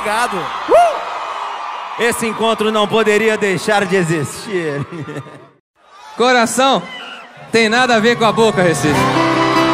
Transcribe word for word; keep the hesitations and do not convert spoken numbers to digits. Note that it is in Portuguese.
obrigado. Uh! Esse encontro não poderia deixar de existir. Coração tem nada a ver com a boca, Recife.